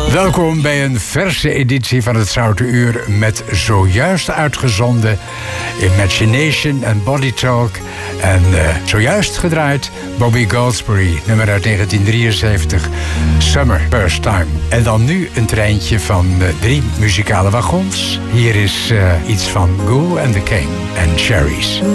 Welkom bij een verse editie van het Zoute Uur met zojuist uitgezonden Imagination en Body Talk. En zojuist gedraaid Bobby Goldsberry, nummer uit 1973, Summer First Time. En dan nu een treintje van 3 muzikale wagons. Hier is iets van Ghoul and the King en Cherries.